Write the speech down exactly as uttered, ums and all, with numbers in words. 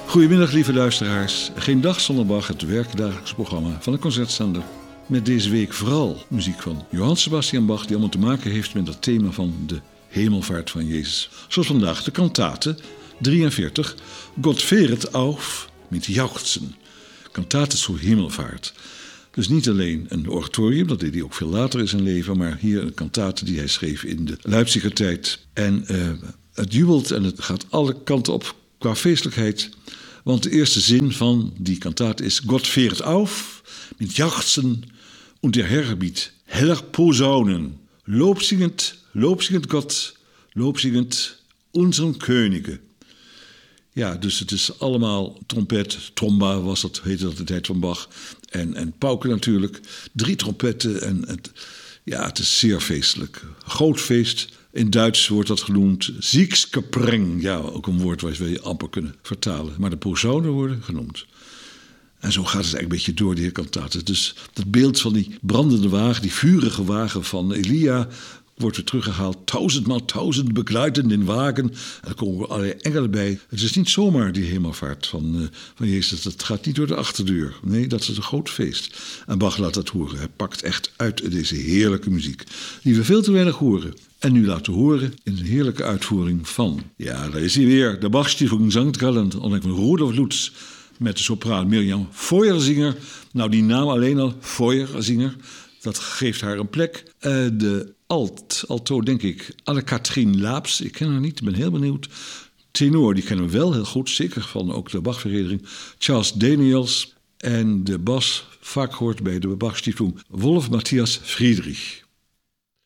Goedemiddag lieve luisteraars. Geen dag zonder Bach, het werkdagelijks programma van de Concertzender. Met deze week vooral muziek van Johann Sebastian Bach, die allemaal te maken heeft met het thema van de hemelvaart van Jezus. Zoals vandaag de kantate drieënveertig, Gott fähret auf mit Jauchzen. Kantate zur Hemelvaart. Dus niet alleen een oratorium, dat deed hij ook veel later in zijn leven, maar hier een kantate die hij schreef in de Leipziger tijd. En uh, het jubelt en het gaat alle kanten op qua feestelijkheid. Want de eerste zin van die kantate is: Gott fährt auf mit Jauchzen und der Herr bietet heller Posaunen. Loobzingend, loobzingend Gott, loobzingend unseren Könige. Ja, dus het is allemaal trompet, tromba was dat, heette dat de tijd van Bach. En, en pauken natuurlijk. Drie trompetten en het, ja, het is zeer feestelijk. Groot feest. In Duits wordt dat genoemd Siegskapreng. Ja, ook een woord waar je amper kunnen vertalen. Maar de posaunen worden genoemd. En zo gaat het eigenlijk een beetje door, die kantate. Dus dat beeld van die brandende wagen, die vurige wagen van Elia, wordt weer teruggehaald. Duizendmaal duizend begeleiden in wagen. En er komen allerlei engelen bij. Het is niet zomaar die hemelvaart van, uh, van Jezus. Het gaat niet door de achterdeur. Nee, dat is een groot feest. En Bach laat dat horen. Hij pakt echt uit deze heerlijke muziek, die we veel te weinig horen. En nu laten horen in een heerlijke uitvoering van, ja, daar is hij weer, de Bach-Stiftung Sankt Gallen, onder van Rudolf Lutz, met de sopraan Mirjam Feuersinger. Nou, die naam alleen al, Feuersinger, dat geeft haar een plek. Uh, de alt, alto denk ik, Anne-Katrien Laaps, ik ken haar niet, ik ben heel benieuwd. Tenor, die kennen we wel heel goed, zeker van ook de Bach-vereniging, Charles Daniels. En de bas, vaak hoort bij de Bach-Stiftung, Wolf Matthias Friedrich.